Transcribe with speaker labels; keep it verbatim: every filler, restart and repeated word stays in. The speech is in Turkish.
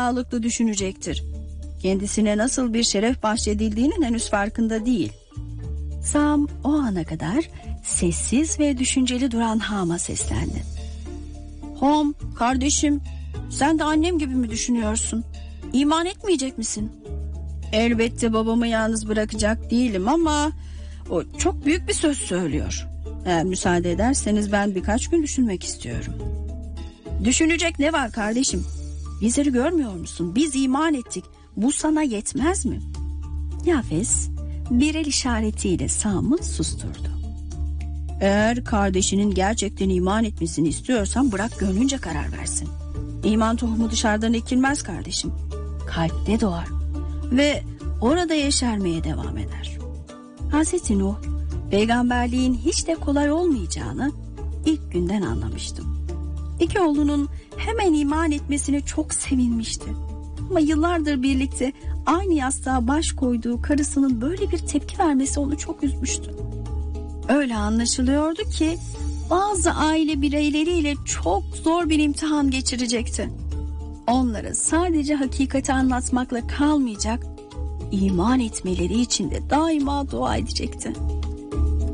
Speaker 1: sağlıklı düşünecektir. Kendisine nasıl bir şeref bahşedildiğinin henüz farkında değil. Sam o ana kadar sessiz ve düşünceli duran Ham'a seslendi. Ham, kardeşim, sen de annem gibi mi düşünüyorsun? İman etmeyecek misin? Elbette babamı yalnız bırakacak değilim ama o çok büyük bir söz söylüyor. Eğer müsaade ederseniz ben birkaç gün düşünmek istiyorum. Düşünecek ne var kardeşim? Bizleri görmüyor musun? Biz iman ettik. Bu sana yetmez mi? Yafes bir el işaretiyle Sam'ı susturdu. Eğer kardeşinin gerçekten iman etmesini istiyorsan bırak gönlünce karar versin. İman tohumu dışarıdan ekilmez kardeşim. Kalpte doğar ve orada yeşermeye devam eder. Hazreti Nuh, peygamberliğin hiç de kolay olmayacağını ilk günden anlamıştım. İki oğlunun hemen iman etmesine çok sevinmişti. Ama yıllardır birlikte aynı yastığa baş koyduğu karısının böyle bir tepki vermesi onu çok üzmüştü. Öyle anlaşılıyordu ki bazı aile bireyleriyle çok zor bir imtihan geçirecekti. Onlara sadece hakikati anlatmakla kalmayacak, iman etmeleri için de daima dua edecekti.